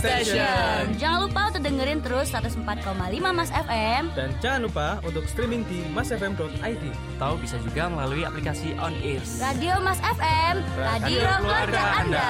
Station. Jangan lupa untuk dengerin terus 104,5 Mas FM. Dan jangan lupa untuk streaming di masfm.id. Tahu bisa juga melalui aplikasi On Air. Radio Mas FM, radio keluarga Anda.